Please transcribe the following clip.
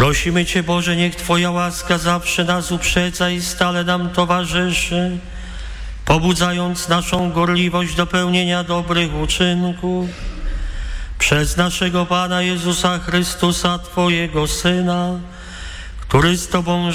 Prosimy Cię, Boże, niech Twoja łaska zawsze nas uprzedza i stale nam towarzyszy, pobudzając naszą gorliwość do pełnienia dobrych uczynków. Przez naszego Pana Jezusa Chrystusa, Twojego Syna, który z Tobą